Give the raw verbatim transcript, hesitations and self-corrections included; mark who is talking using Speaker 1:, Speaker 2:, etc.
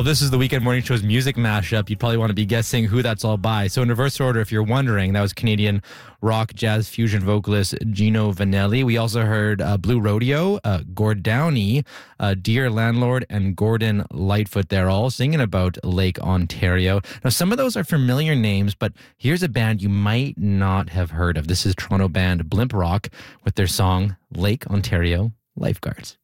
Speaker 1: Well, this is the Weekend Morning Show's music mashup. You'd probably want to be guessing who that's all by. So in reverse order, if you're wondering, that was Canadian rock, jazz, fusion vocalist Gino Vanelli. We also heard uh, Blue Rodeo, uh, Gord Downey, uh, Dear Landlord, and Gordon Lightfoot. They're all singing about Lake Ontario. Now, some of those are familiar names, but here's a band you might not have heard of. This is Toronto band Blimp Rock with their song Lake Ontario Lifeguards.